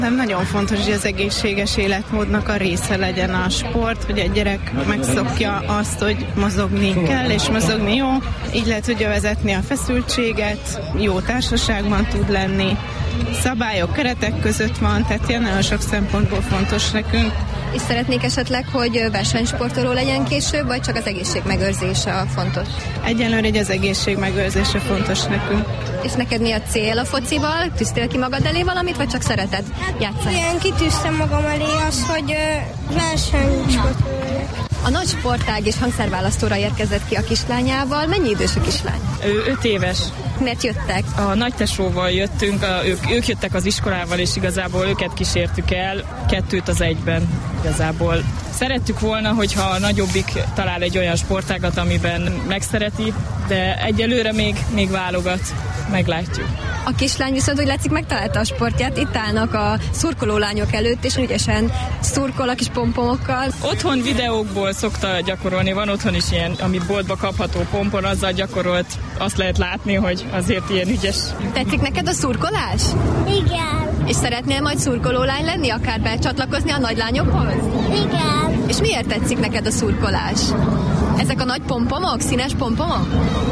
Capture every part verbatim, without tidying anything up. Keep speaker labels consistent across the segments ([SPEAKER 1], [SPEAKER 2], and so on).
[SPEAKER 1] Nem nagyon fontos, hogy az egészséges életmódnak a része legyen a sport, hogy egy gyerek megszokja azt, hogy mozogni kell, és mozogni jó. Így lehet tudja vezetni a feszültséget, jó társaságban tud lenni, szabályok, keretek között van, tehát ilyen nagyon sok szempontból fontos nekünk.
[SPEAKER 2] És szeretnék esetleg, hogy versenysportoló legyen később, vagy csak az egészség megőrzése a fontos?
[SPEAKER 1] Egyenlőre egy az egészség megőrzése fontos nekünk.
[SPEAKER 2] És neked mi a cél a focival? Tűztél ki magad elé valamit, vagy csak szereted játszani?
[SPEAKER 3] Ilyen kitűztem magam elé az, hogy versenysportoló legyek.
[SPEAKER 2] A nagy sportág és hangszerválasztóra érkezett ki a kislányával. Mennyi idős a kislány?
[SPEAKER 4] Ő öt éves.
[SPEAKER 2] Miért jöttek?
[SPEAKER 4] A nagytesóval jöttünk, a, ők, ők jöttek az iskolával, és igazából őket kísértük el, kettőt az egyben igazából. Szerettük volna, hogyha a nagyobbik talál egy olyan sportágat, amiben megszereti, de egyelőre még, még válogat, meglátjuk.
[SPEAKER 2] A kislány viszont úgy látszik megtalálta a sportját, itt állnak a szurkoló lányok előtt, és ügyesen szurkol a kis pompomokkal.
[SPEAKER 4] Otthon videókból szokta gyakorolni, van otthon is ilyen, ami boltba kapható pompon, azzal gyakorolt, azt lehet látni, hogy azért ilyen ügyes.
[SPEAKER 2] Tetszik neked a szurkolás?
[SPEAKER 3] Igen.
[SPEAKER 2] És szeretnél majd szurkoló lány lenni, akár becsatlakozni a nagylányokhoz?
[SPEAKER 3] Igen.
[SPEAKER 2] És miért tetszik neked a szurkolás? Ezek a nagy pompomok, színes pompomok?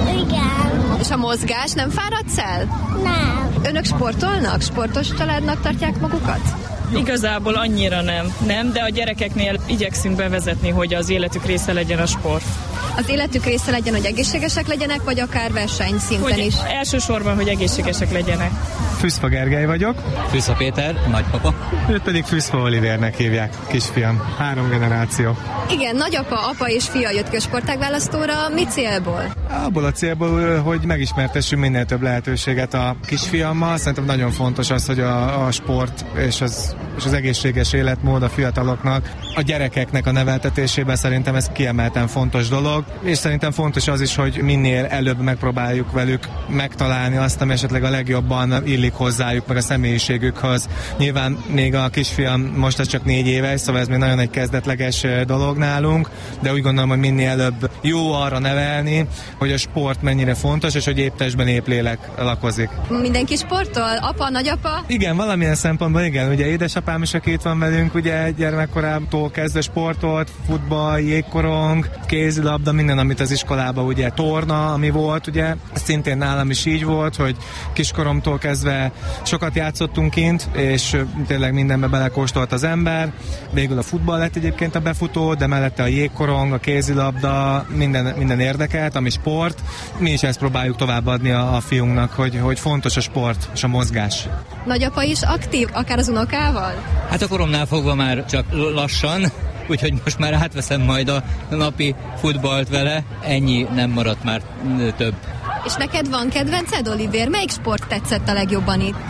[SPEAKER 3] Igen.
[SPEAKER 2] És a mozgás, nem fáradsz el?
[SPEAKER 3] Nem.
[SPEAKER 2] Önök sportolnak? Sportos családnak tartják magukat?
[SPEAKER 4] Igazából annyira nem. Nem, de a gyerekeknél igyekszünk bevezetni, hogy az életük része legyen a sport.
[SPEAKER 2] Az életük része legyen, hogy egészségesek legyenek, vagy akár versenyszinten
[SPEAKER 4] hogy
[SPEAKER 2] is?
[SPEAKER 4] Elsősorban, hogy egészségesek legyenek.
[SPEAKER 5] Fűszfa Gergely vagyok.
[SPEAKER 6] Fűszfa Péter, nagypapa.
[SPEAKER 5] Őt pedig Fűszfa Olivernek hívják, kisfiam. Három generáció.
[SPEAKER 2] Igen, nagyapa, apa és fia jött ki a sportágválasztóra. Mi célból?
[SPEAKER 5] Abból a célból, hogy megismertessünk minél több lehetőséget a kisfiammal. Szerintem nagyon fontos az, hogy a, a sport és az, és az egészséges életmód a fiataloknak, a gyerekeknek a neveltetésében szerintem ez kiemelten fontos dolog, és szerintem fontos az is, hogy minél előbb megpróbáljuk velük megtalálni azt, ami esetleg a legjobban illik hozzájuk, meg a személyiségükhöz. Nyilván még a kisfiam most ez csak négy éves, szóval ez még nagyon egy kezdetleges dolog nálunk, de úgy gondolom, hogy minél előbb jó arra nevelni, hogy a sport mennyire fontos, és hogy épp testben, épp lélek lakozik.
[SPEAKER 2] Mindenki sportol? Apa, nagyapa?
[SPEAKER 5] Igen, valamilyen szempontból igen, ugye édesapám is, aki itt van velünk, ugye gyermekkorától kezdve sportolt, futball, jégkorong, kézilabda, minden, amit az iskolában ugye torna, ami volt, ugye, szintén nálam is így volt, hogy kiskoromtól kezdve sokat játszottunk kint, és tényleg mindenbe belekóstolt az ember. Végül a futball lett egyébként a befutó, de mellette a jégkorong, a kézilabda, minden, minden érdekelt, ami sport. Mi is ezt próbáljuk továbbadni a, a fiunknak, hogy, hogy fontos a sport és a mozgás.
[SPEAKER 2] Nagyapa is aktív, akár az unokával?
[SPEAKER 6] Hát a koromnál fogva már csak lassan, úgyhogy most már átveszem majd a napi futballt vele. Ennyi, nem maradt már több.
[SPEAKER 2] És neked van kedvenced, Oliver? Melyik sport tetszett a legjobban itt?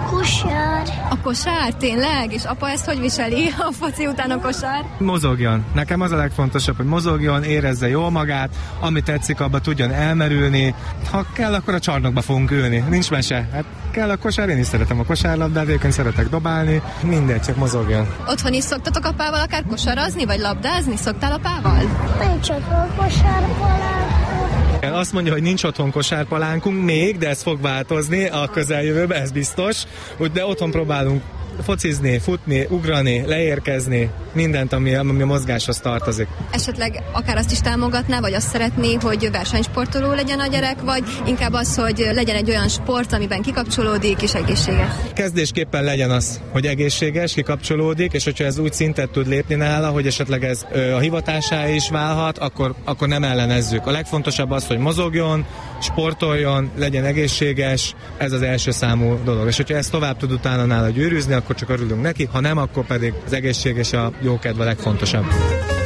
[SPEAKER 3] Kosár.
[SPEAKER 2] A kosár, tényleg? És apa ezt hogy viseli a foci után a kosár?
[SPEAKER 5] Mozogjon. Nekem az a legfontosabb, hogy mozogjon, érezze jól magát, ami tetszik, abba tudjon elmerülni. Ha kell, akkor a csarnokba fogunk ülni. Nincs mese. Hát kell a kosár, én is szeretem a kosárlabdát, egyébként szeretek dobálni. Mindegy, csak mozogjon.
[SPEAKER 2] Otthon is szoktatok apával akár kosarazni, vagy labdázni? Szoktál apával?
[SPEAKER 3] Nincs otthon kosárpalánkunk.
[SPEAKER 5] Azt mondja, hogy nincs otthon kosárpalánkunk még, de ez fog változni a közeljövőben, ez biztos. De otthon próbálunk focizni, futni, ugrani, leérkezni, mindent, ami, ami a mozgáshoz tartozik.
[SPEAKER 2] Esetleg akár azt is támogatná, vagy azt szeretné, hogy versenysportoló legyen a gyerek, vagy inkább az, hogy legyen egy olyan sport, amiben kikapcsolódik és egészséges?
[SPEAKER 5] Kezdésképpen legyen az, hogy egészséges, kikapcsolódik, és hogyha ez úgy szintet tud lépni nála, hogy esetleg ez ö, a hivatásá is válhat, akkor, akkor nem ellenezzük. A legfontosabb az, hogy mozogjon, sportoljon, legyen egészséges, ez az első számú dolog. És hogyha ezt tovább tud utána nála gyűrűzni, akkor csak örülünk neki, ha nem, akkor pedig az egészség és a jókedv a legfontosabb.